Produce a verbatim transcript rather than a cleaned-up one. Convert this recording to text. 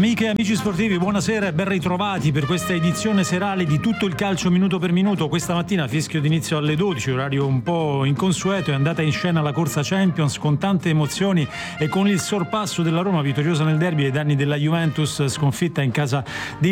Amiche e amici sportivi, buonasera e ben ritrovati per questa edizione serale di Tutto il calcio minuto per minuto. Questa mattina fischio d'inizio alle dodici, orario un po' inconsueto, è andata in scena la corsa Champions con tante emozioni e con il sorpasso della Roma vittoriosa nel derby ai danni della Juventus, sconfitta in casa di